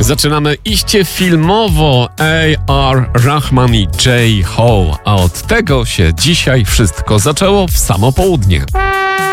Zaczynamy iście filmowo. A.R. Rahman i J. Ho. A od tego się dzisiaj wszystko zaczęło w samo południe.